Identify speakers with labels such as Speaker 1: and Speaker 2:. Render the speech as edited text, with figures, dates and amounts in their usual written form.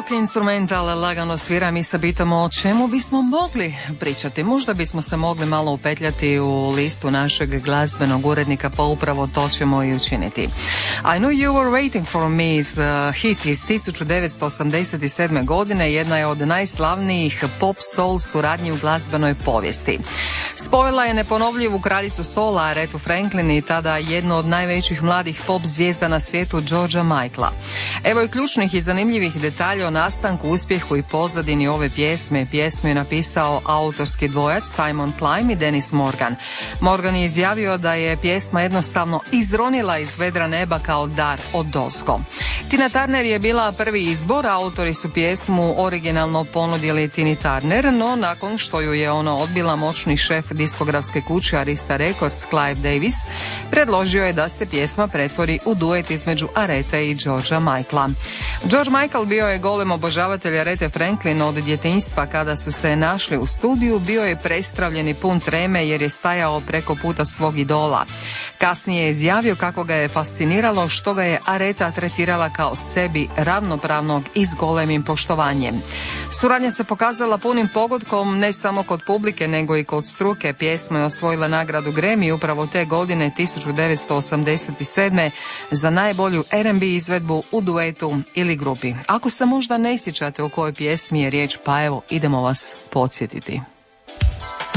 Speaker 1: Rock instrumental lagano svira, mi se pitamo o čemu bismo mogli pričati. Možda bismo se mogli malo upetljati u listu našeg glazbenog urednika, pa upravo to ćemo i učiniti. I Know You Were Waiting For Me iz hit iz 1987. godine, jedna je od najslavnijih pop soul suradnji u glazbenoj povijesti. Spojila je neponovljivu kraljicu soula Arethu Franklin i tada jednu od najvećih mladih pop zvijezda na svijetu, Georgea Michaela. Evo i ključnih i zanimljivih detalja o nastanku, uspjehu i pozadini ove pjesme. Pjesmu je napisao autorski dvojac Simon Climb i Dennis Morgan. Morgan je izjavio da je pjesma jednostavno izronila iz vedra neba kao dar odozgo. Tina Turner je bila prvi izbor, autori su pjesmu originalno ponudili Tini Turner, no nakon što ju je ono odbila, moćni šef diskografske kuće Arista Records Clive Davis predložio je da se pjesma pretvori u duet između Aretha i Georgea Michaela. George Michael bio je golem obožavatelj Arethe Franklin od djetinjstva. Kada su se našli u studiju, bio je prestravljen i pun treme jer je stajao preko puta svog idola. Kasnije je izjavio kako ga je fasciniralo što ga je Aretha tretirala kao sebi ravnopravnog i s golemim poštovanjem. Suradnja se pokazala punim pogodkom ne samo kod publike nego i kod struke. Pjesma je osvojila nagradu Grammy upravo te godine 1987. za najbolju R&B izvedbu u duetu ili grupi. Ako se možda ne sjećate o kojoj pjesmi je riječ, pa evo, idemo vas podsjetiti.